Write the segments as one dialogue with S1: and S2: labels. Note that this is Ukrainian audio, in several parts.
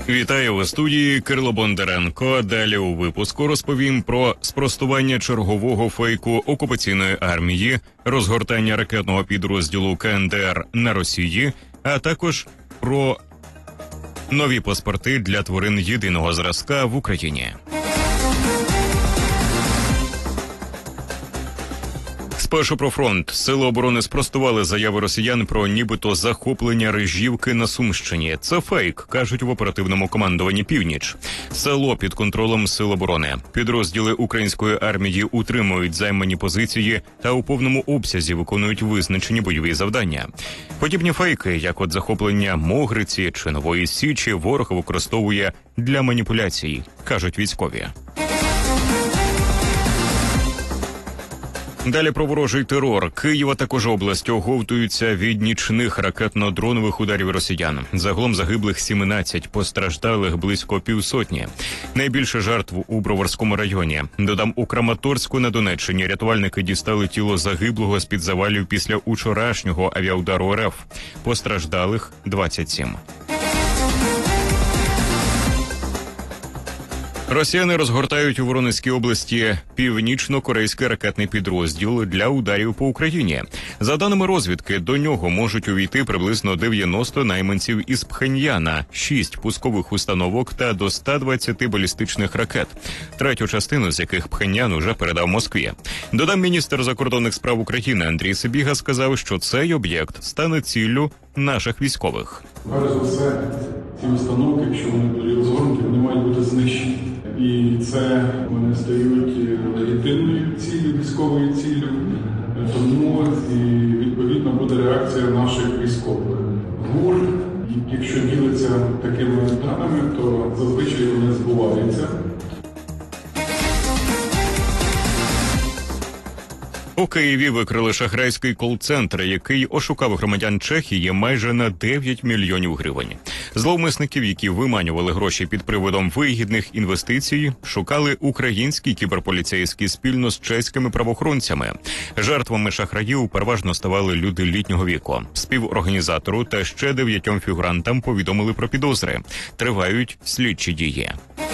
S1: Вітаю у студії Кирило Бондаренко. Далі у випуску розповім про спростування чергового фейку окупаційної армії, розгортання ракетного підрозділу КНДР на Росії, а також про нові паспорти для тварин єдиного зразка в Україні. Спершу про фронт. Сили оборони спростували заяви росіян про нібито захоплення Рижівки на Сумщині. Це фейк, кажуть в оперативному командуванні «Північ». Село під контролем сил оборони. Підрозділи української армії утримують займані позиції та у повному обсязі виконують визначені бойові завдання. Подібні фейки, як от захоплення Могриці чи Нової Січі, ворог використовує для маніпуляцій, кажуть військові. Далі про ворожий терор. Київ, а також область оговтуються від нічних ракетно-дронових ударів росіян. Загалом загиблих 17, постраждалих близько півсотні. Найбільше жертв у Броварському районі. Додам, у Краматорську на Донеччині рятувальники дістали тіло загиблого з-під завалів після учорашнього авіаудару РФ. Постраждалих 27. Росіяни розгортають у Воронезькій області північно-корейський ракетний підрозділ для ударів по Україні. За даними розвідки, до нього можуть увійти приблизно 90 найманців із Пхеньяна, 6 пускових установок та до 120 балістичних ракет, третю частину з яких Пхеньян уже передав Москві. Додам, міністр закордонних справ України Андрій Сибіга сказав, що цей об'єкт стане ціллю наших військових.
S2: Перш за все, ці установки, якщо вони будуть розгорнуті, вони мають бути знищені. І це вони стають легітимною ціллю, військовою ціллю. Тому і відповідно буде реакція наших військових. ГУР, якщо ділиться такими даними, то зазвичай вони збуваються.
S1: У Києві викрили шахрайський кол-центр, який ошукав громадян Чехії майже на 9 мільйонів гривень. Зловмисників, які виманювали гроші під приводом вигідних інвестицій, шукали українські кіберполіцейські спільно з чеськими правоохоронцями. Жертвами шахраїв переважно ставали люди літнього віку. Співорганізатору та ще 9 фігурантам повідомили про підозри. Тривають слідчі дії.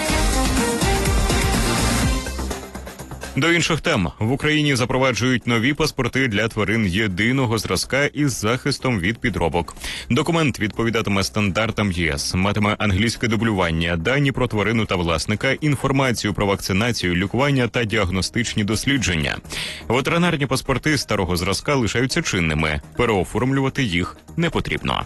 S1: До інших тем. В Україні запроваджують нові паспорти для тварин єдиного зразка із захистом від підробок. Документ відповідатиме стандартам ЄС, матиме англійське дублювання, дані про тварину та власника, інформацію про вакцинацію, лікування та діагностичні дослідження. Ветеринарні паспорти старого зразка лишаються чинними. Переоформлювати їх не потрібно.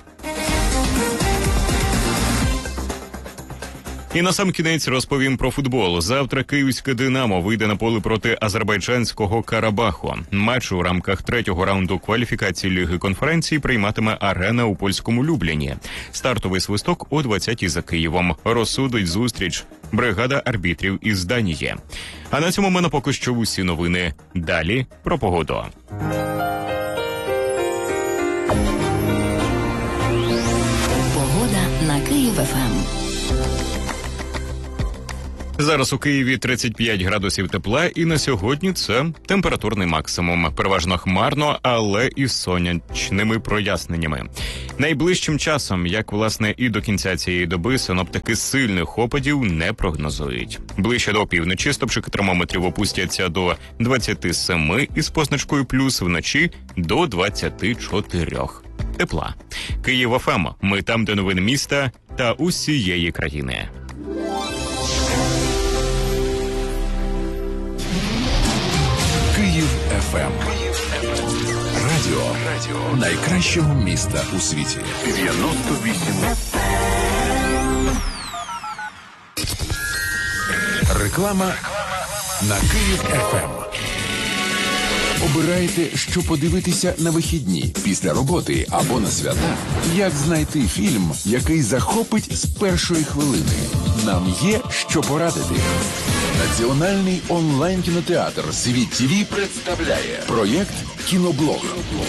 S1: І насамкінець розповім про футбол. Завтра київське «Динамо» вийде на поле проти азербайджанського Карабаху. Матч у рамках третього раунду кваліфікації Ліги конференції прийматиме «Арена» у польському Любліні. Стартовий свисток о 20-й за Києвом. Розсудить зустріч бригада арбітрів із Данії. А на цьому в мене поки що усі новини. Далі про погоду.
S3: Погода на Київ-ФМ.
S1: Зараз у Києві 35 градусів тепла, і на сьогодні це температурний максимум. Переважно хмарно, але із сонячними проясненнями. Найближчим часом, як власне і до кінця цієї доби, синоптики сильних опадів не прогнозують. Ближче до півночі стопчики термометрів опустяться до 27 із позначкою плюс, вночі до 24. Тепла. Київ ФМ. Ми там, де новини міста та усієї країни.
S4: Київ ФМ. Радіо найкращого міста у світі. 98. Реклама на Київ ФМ. Обирайте, що подивитися на вихідні, після роботи або на свята. Як знайти фільм, який захопить з першої хвилини? Нам є що порадити. Національний онлайн-кінотеатр «Світ ТВ» представляє проєкт «Кіноблог».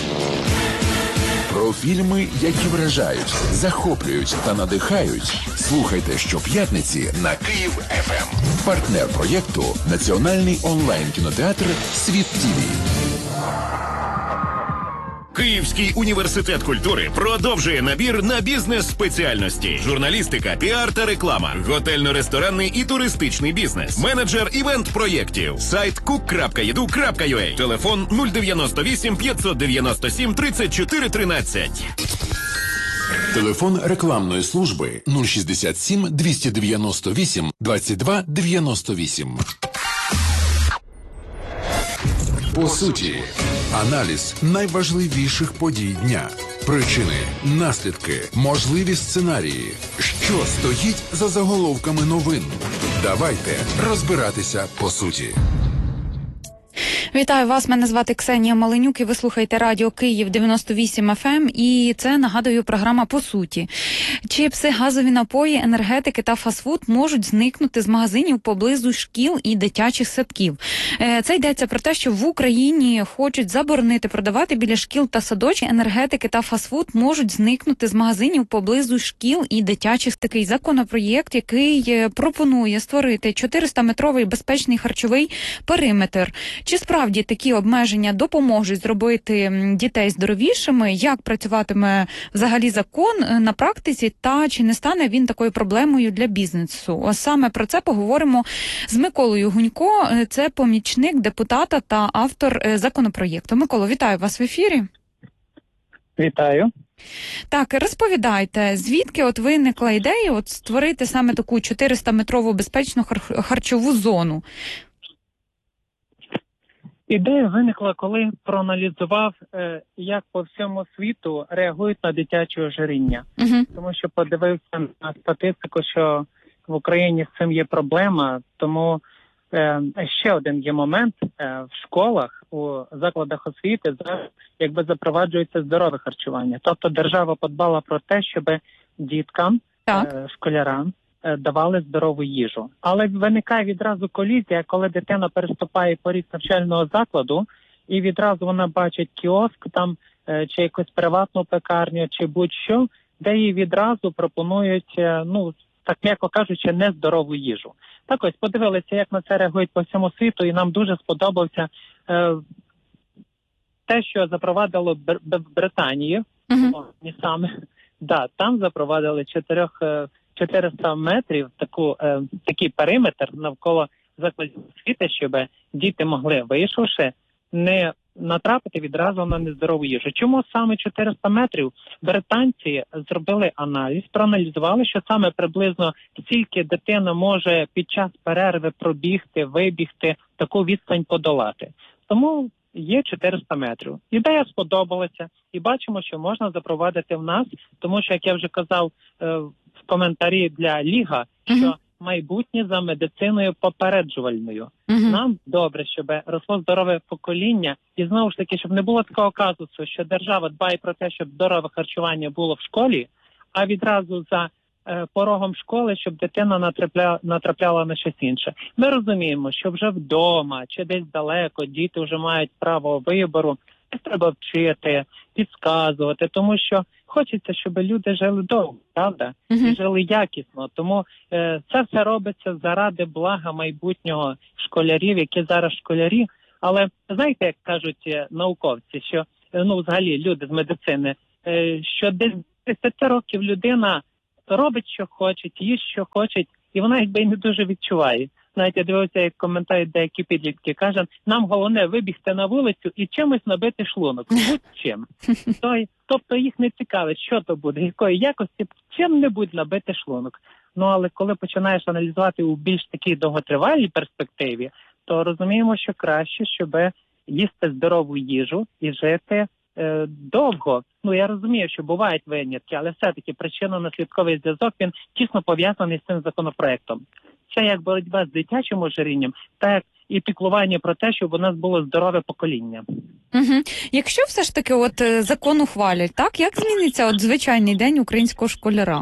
S4: Про фільми, які вражають, захоплюють та надихають. Слухайте щоп'ятниці на Київ ФМ. Партнер проєкту – Національний онлайн-кінотеатр «Світ ТВ».
S5: Київський університет культури продовжує набір на бізнес-спеціальності: журналістика, піар та реклама, готельно-ресторанний і туристичний бізнес, менеджер івент-проєктів, сайт cook.edu.ua, телефон 098 597 34 13.
S4: Телефон рекламної служби 067 298 22 98. По суті, аналіз найважливіших подій дня. Причини, наслідки, можливі сценарії. Що стоїть за заголовками новин? Давайте розбиратися по суті.
S6: Вітаю вас, мене звати Ксенія Маленюк і ви слухаєте радіо Київ 98 FM, і це, нагадую, програма «По суті». Чіпси, газові напої, енергетики та фастфуд можуть зникнути з магазинів поблизу шкіл і дитячих садків. Це йдеться про те, що в Україні хочуть заборонити продавати біля шкіл та садочків. Енергетики та фастфуд можуть зникнути з магазинів поблизу шкіл і дитячих. Такий законопроєкт, який пропонує створити 400-метровий безпечний харчовий периметр. Чи справді такі обмеження допоможуть зробити дітей здоровішими? Як працюватиме взагалі закон на практиці? Та чи не стане він такою проблемою для бізнесу? Ось саме про це поговоримо з Миколою Гунько. Це помічник депутата та автор законопроєкту. Миколо, вітаю вас в ефірі.
S7: Вітаю.
S6: Так, розповідайте, звідки от виникла ідея створити саме таку 400-метрову безпечну харчову зону?
S7: Ідея виникла, коли проаналізував, як по всьому світу реагують на дитяче ожиріння. Тому що подивився на статистику, що в Україні з цим є проблема. Тому ще один є момент. В школах, у закладах освіти зараз якби запроваджується здорове харчування. Тобто держава подбала про те, щоб діткам, школярам давали здорову їжу. Але виникає відразу колізія, коли дитина переступає поріг навчального закладу і відразу вона бачить кіоск там, чи якусь приватну пекарню, чи будь-що, де їй відразу пропонують, так м'яко кажучи, нездорову їжу. Так ось, подивилися, як на це реагують по всьому світу, і нам дуже сподобався те, що запровадило Британію. Там запровадили 400 метрів такий периметр навколо закладів освіти, щоб діти могли, вийшовши, не натрапити відразу на нездорову їжу. Чому саме 400 метрів? Британці зробили аналіз, проаналізували, що саме приблизно стільки дитина може під час перерви пробігти, вибігти, таку відстань подолати. Тому є 400 метрів. Ідея сподобалася і бачимо, що можна запровадити в нас, тому що, як я вже казав в коментарі для Ліга, що майбутнє за медициною попереджувальною. Нам добре, щоб росло здорове покоління, і знову ж таки, щоб не було такого казусу, що держава дбає про те, щоб здорове харчування було в школі, а відразу за порогом школи, щоб дитина натрапляла на щось інше. Ми розуміємо, що вже вдома чи десь далеко діти вже мають право вибору, треба вчити, підказувати, тому що хочеться, щоб люди жили довго, правда? І жили якісно. Тому це все робиться заради блага майбутнього школярів, які зараз школярі. Але знаєте, як кажуть науковці, що, взагалі люди з медицини, що десь 10 років людина робить, що хоче, їсть, що хоче, і вона якби й не дуже відчуває. Навіть я дивився, як коментують деякі підлітки, кажуть, нам головне вибігти на вулицю і чимось набити шлунок. Будь-чим. Тобто їх не цікавить, що то буде, якої якості, чим-небудь набити шлунок. Але коли починаєш аналізувати у більш такій довготривалій перспективі, то розуміємо, що краще, щоб їсти здорову їжу і жити довго. Я розумію, що бувають винятки, але все-таки причинно-наслідковий зв'язок, він тісно пов'язаний з цим законопроектом. Це як боротьба з дитячим ожирінням, так і піклування про те, щоб у нас було здорове покоління.
S6: Якщо все ж таки закон ухвалять, так, як зміниться звичайний день українського школяра?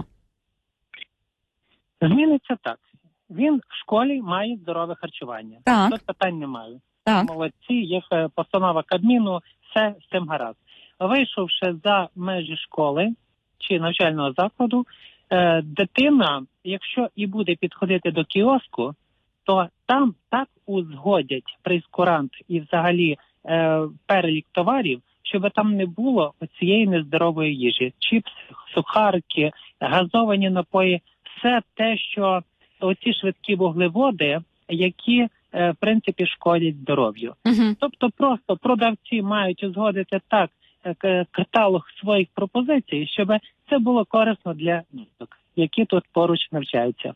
S7: Зміниться так. Він в школі має здорове харчування. Тут питань немає. Молодці, є постанова Кабміну, все з цим гаразд. Вийшовши за межі школи чи навчального закладу, дитина, якщо і буде підходити до кіоску, то там так узгодять прейскурант і взагалі перелік товарів, щоб там не було цієї нездорової їжі. Чіпси, сухарики, газовані напої, все те, що оці швидкі вуглеводи, які, в принципі, шкодять здоров'ю. Тобто просто продавці мають узгодити так каталог своїх пропозицій, щоб це було корисно для діток, які тут поруч навчаються.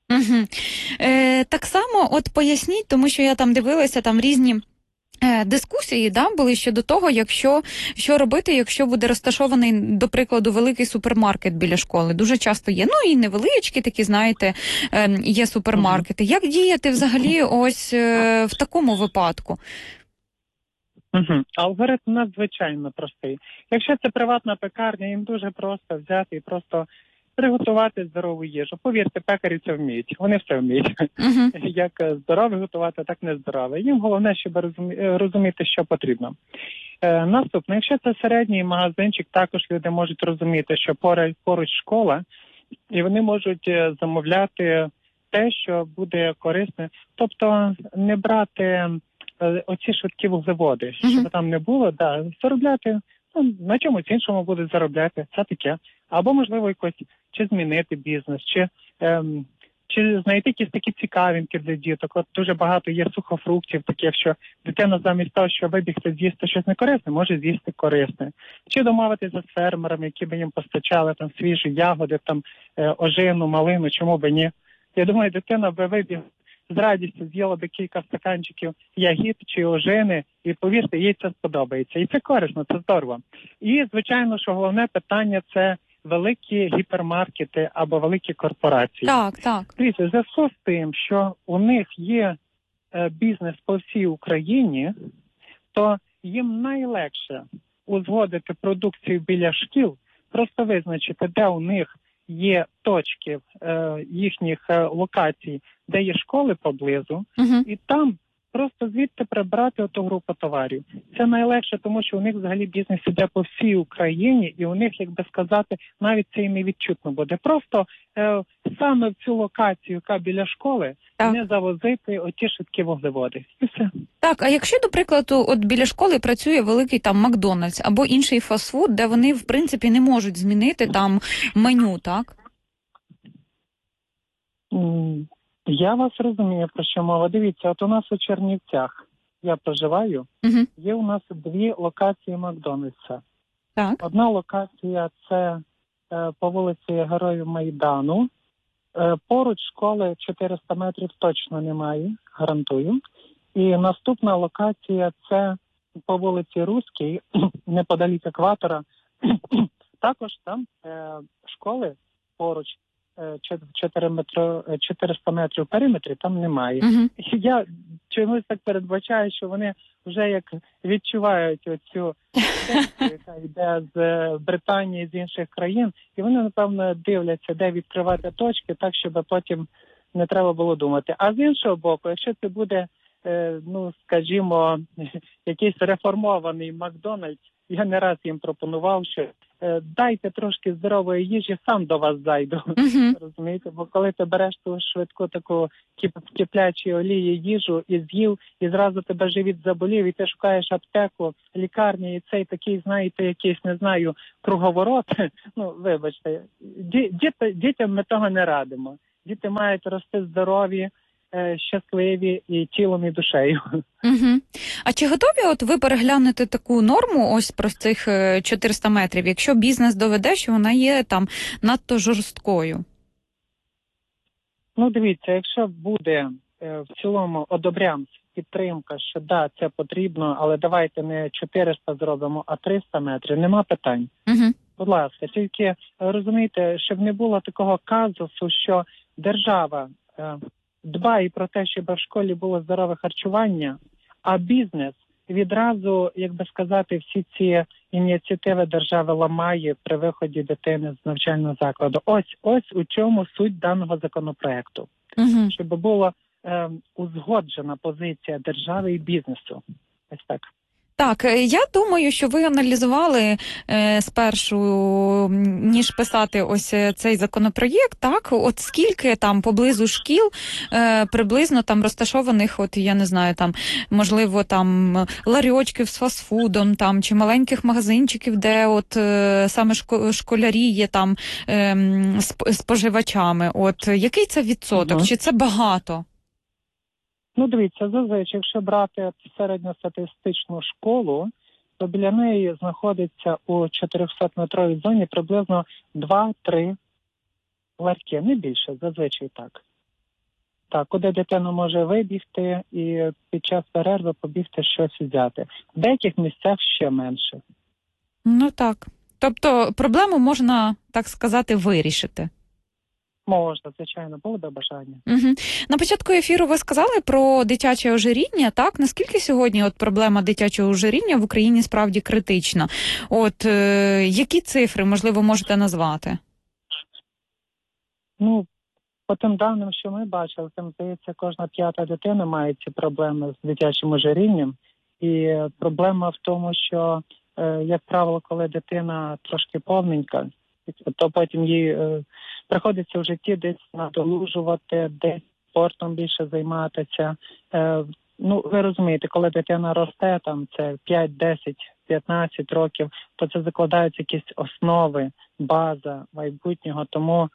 S6: Так само, от поясніть, тому що я там дивилася, там різні дискусії були щодо того, що робити, якщо буде розташований, до прикладу, великий супермаркет біля школи. Дуже часто є, і невеличкі такі, знаєте, є супермаркети. Як діяти взагалі ось в такому випадку?
S7: Алгоритм надзвичайно простий. Якщо це приватна пекарня, їм дуже просто взяти і просто приготувати здорову їжу. Повірте, пекарі це вміють. Вони все вміють. Як здорове готувати, так не здорове. Їм головне, щоб розуміти, що потрібно. Наступне, якщо це середній магазинчик, також люди можуть розуміти, що поруч школа, і вони можуть замовляти те, що буде корисне. Тобто не брати оці швидкі вуглеводи, щоб там не було, заробляти, на чомусь іншому будуть заробляти, це таке. Або, можливо, якось чи змінити бізнес, чи знайти якісь такі цікавинки для діток. От дуже багато є сухофруктів, таких, що дитина замість того, що вибігти з'їсти щось некорисне, може з'їсти корисне. Чи домовитися з фермерами, які би їм постачали там свіжі ягоди, там ожину, малину, чому би ні. Я думаю, дитина би вибігла з радістю, з'їла би кілька стаканчиків ягід чи ожини, і повірте, їй це сподобається. І це корисно, це здорово. І, звичайно, що головне питання – це великі гіпермаркети або великі корпорації.
S6: Так.
S7: Дивіться, в зв'язку з тим, що у них є бізнес по всій Україні, то їм найлегше узгодити продукцію біля шкіл, просто визначити, де у них є точки їхніх локацій, де є школи поблизу, і там просто звідти прибрати оту групу товарів. Це найлегше, тому що у них взагалі бізнес іде по всій Україні, і у них, як би сказати, навіть це і не відчутно буде. Просто саме в цю локацію, яка біля школи, не завозити оті швидкі вуглеводи. І все.
S6: Так, а якщо, до прикладу, от біля школи працює великий там Макдональдс або інший фастфуд, де вони, в принципі, не можуть змінити там меню, так?
S7: Я вас розумію, про що мова. Дивіться, от у нас у Чернівцях, я проживаю, є у нас 2 локації Макдональдса.
S6: Так.
S7: Одна локація – це по вулиці Героїв Майдану. Поруч школи 400 метрів точно немає, гарантую. І наступна локація – це по вулиці Руській, неподалік екватора. Також там школи поруч 400 метрів в периметрі там немає. Я чомусь так передбачаю, що вони вже як відчувають оцю тенденцію, яка йде з Британії, з інших країн, і вони, напевно, дивляться, де відкривати точки, так, щоб потім не треба було думати. А з іншого боку, якщо це буде, скажімо, якийсь реформований Макдональдс, я не раз їм пропонував, що дайте трошки здорової їжі, сам до вас зайду. Розумієте? Бо коли ти береш ту швидку таку киплячій олії їжу і з'їв, і зразу тебе живіт заболів, і ти шукаєш аптеку, лікарні, і цей такий, знаєте, якийсь, не знаю, круговорот. Вибачте, дітям ми того не радимо. Діти мають рости здорові, щасливі і тілом, і душею.
S6: А чи готові ви переглянути таку норму ось про цих 400 метрів, якщо бізнес доведе, що вона є там надто жорсткою?
S7: Дивіться, якщо буде в цілому одобрям підтримка, що це потрібно, але давайте не 400 зробимо, а 300 метрів, нема питань. Будь ласка, тільки розумієте, щоб не було такого казусу, що держава дбає про те, щоб в школі було здорове харчування, а бізнес відразу, як би сказати, всі ці ініціативи держави ламає при виході дитини з навчального закладу. Ось у чому суть даного законопроекту. Щоб була узгоджена позиція держави і бізнесу. Ось так.
S6: Так, я думаю, що ви аналізували спершу, ніж писати ось цей законопроєкт, так? От скільки там поблизу шкіл приблизно там розташованих, от я не знаю, там, можливо, там ларьочків з фастфудом, там, чи маленьких магазинчиків, де от саме школярі є там споживачами. От який це відсоток? Чи це багато?
S7: Ну, дивіться, зазвичай, якщо брати середньостатистичну школу, то біля неї знаходиться у 400-метровій зоні приблизно 2-3 ларьки, не більше, зазвичай так. Так, куди дитина може вибігти і під час перерви побігти щось взяти. В деяких місцях ще менше.
S6: Ну так. Тобто проблему можна, так сказати, вирішити.
S7: Можна, звичайно, було би бажання.
S6: Угу. На початку ефіру ви сказали про дитяче ожиріння, так? Наскільки сьогодні от проблема дитячого ожиріння в Україні справді критична? От які цифри, можливо, можете назвати?
S7: Ну, по тим даним, що ми бачили, там, здається, кожна 5-та дитина має ці проблеми з дитячим ожирінням. І проблема в тому, що, як правило, коли дитина трошки повненька, то потім їй приходиться в житті десь надолужувати, десь спортом більше займатися. Ну, ви розумієте, коли дитина росте, там це 5, 10, 15 років, то це закладаються якісь основи, база майбутнього. Тому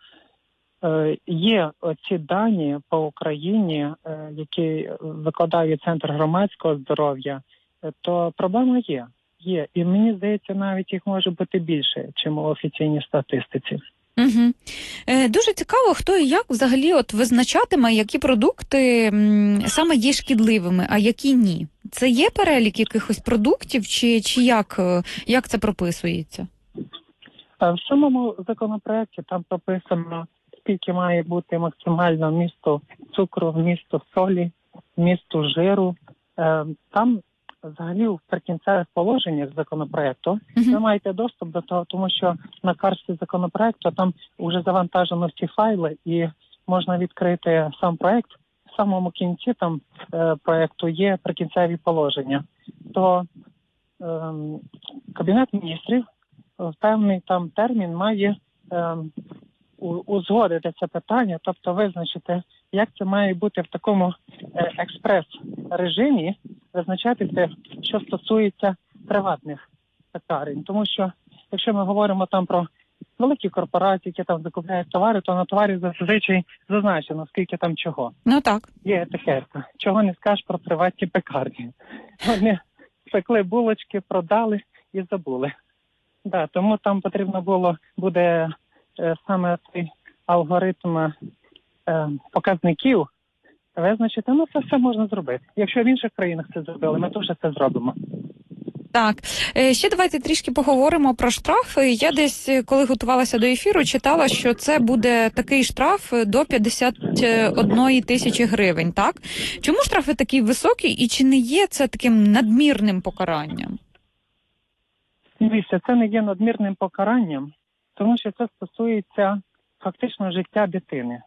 S7: є оці дані по Україні, які викладає Центр громадського здоров'я, то проблема є. Є. І мені здається, навіть їх може бути більше, чим у офіційній статистиці.
S6: Угу. Дуже цікаво, хто і як взагалі от визначатиме, які продукти саме є шкідливими, а які ні. Це є перелік якихось продуктів, чи як це прописується?
S7: В самому законопроекті там прописано, скільки має бути максимально вмісту цукру, вмісту солі, вмісту жиру. Там взагалі в прикінцевих положеннях законопроекту ви маєте доступ до того, тому що на карті законопроекту там вже завантажено всі файли і можна відкрити сам проект. В самому кінці там проекту є прикінцеві положення. То Кабінет міністрів в певний там термін має узгодити це питання, тобто визначити, як це має бути в такому експрес-режимі, визначатися, що стосується приватних пекарень. Тому що, якщо ми говоримо там про великі корпорації, які там закупляють товари, то на товарі зазвичай зазначено, скільки там чого.
S6: Ну так. Є
S7: етикетка. Чого не скажеш про приватні пекарні. Вони пекли булочки, продали і забули. Да, тому там потрібно буде саме цей алгоритм показників визначити. Ну, це все можна зробити. Якщо в інших країнах це зробили, ми теж це зробимо.
S6: Так. Ще давайте трішки поговоримо про штрафи. Я десь, коли готувалася до ефіру, читала, що це буде такий штраф до 51 тисячі гривень, так? Чому штрафи такі високі і чи не є це таким надмірним покаранням?
S7: Дивіться, це не є надмірним покаранням, тому що це стосується фактично життя дитини.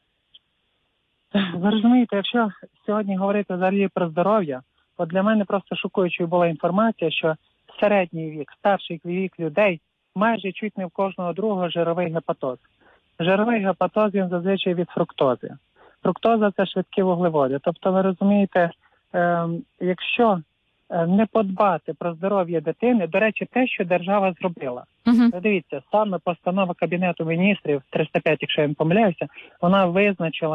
S7: Ви розумієте, якщо сьогодні говорити взагалі про здоров'я, от для мене просто шокуючою була інформація, що середній вік, старший вік людей майже чуть не в кожного другого жировий гепатоз. Жировий гепатоз, він зазвичай від фруктози. Фруктоза – це швидкі вуглеводи. Тобто, ви розумієте, якщо не подбати про здоров'я дитини, до речі, те, що держава зробила. Дивіться, саме постанова Кабінету міністрів, 305, якщо я не помиляюся, вона визначила